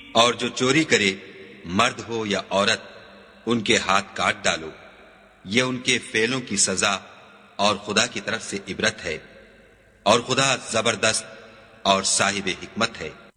और जो चोरी करे, मर्द हो या औरत, उनके हाथ काट डालो। ये उनके फेलों की सजा और खुदा की तरफ से इबरत है, और खुदा जबरदस्त और साहिब हिकमत है।